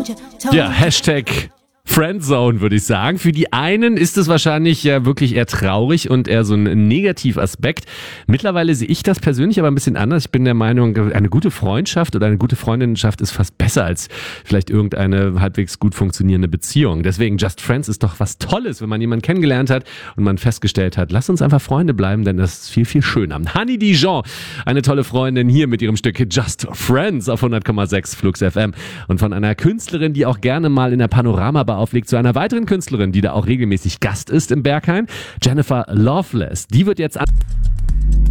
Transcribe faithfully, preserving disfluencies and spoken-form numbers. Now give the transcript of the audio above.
Ja, Hashtag Friendzone, würde ich sagen. Für die einen ist es wahrscheinlich ja wirklich eher traurig und eher so ein Negativaspekt. Mittlerweile sehe ich das persönlich aber ein bisschen anders. Ich bin der Meinung, eine gute Freundschaft oder eine gute Freundinnenschaft ist fast besser als vielleicht irgendeine halbwegs gut funktionierende Beziehung. Deswegen Just Friends ist doch was Tolles, wenn man jemanden kennengelernt hat und man festgestellt hat, lass uns einfach Freunde bleiben, denn das ist viel, viel schöner. Honey Dijon, eine tolle Freundin hier mit ihrem Stück Just Friends auf hundert Komma sechs Flux F M und von einer Künstlerin, die auch gerne mal in der Panorama-Bar auflegt, zu einer weiteren Künstlerin, die da auch regelmäßig Gast ist im Berghain, Jennifer Loveless. Die wird jetzt an